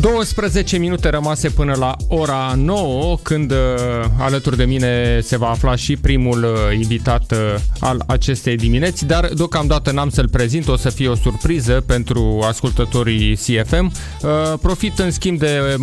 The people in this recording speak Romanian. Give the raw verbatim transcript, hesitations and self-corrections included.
douăsprezece minute rămase până la ora nouă, când alături de mine se va afla și primul invitat al acestei dimineți, dar deocamdată n-am să-l prezint, o să fie o surpriză pentru ascultătorii C F M. Profit în schimb de